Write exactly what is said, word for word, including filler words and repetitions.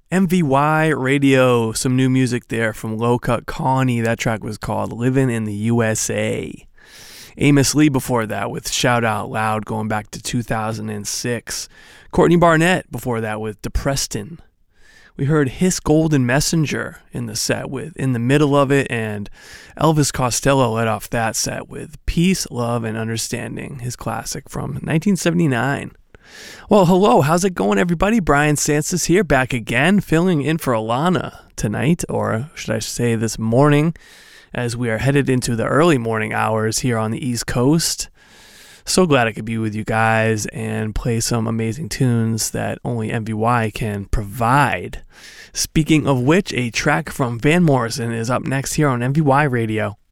M V Y Radio, some new music there from Low Cut Connie. That track was called Living in the U S A. Amos Lee before that with Shout Out Loud going back to two thousand six. Courtney Barnett before that with Depreston. We heard His Golden Messenger in the set with In the Middle of It, and Elvis Costello led off that set with Peace, Love, and Understanding, his classic from nineteen seventy-nine. Well, hello, how's it going, everybody? Brian Sansis here, back again, filling in for Alana tonight, or should I say this morning, as we are headed into the early morning hours here on the East Coast. So glad I could be with you guys and play some amazing tunes that only M V Y can provide. Speaking of which, a track from Van Morrison is up next here on M V Y Radio.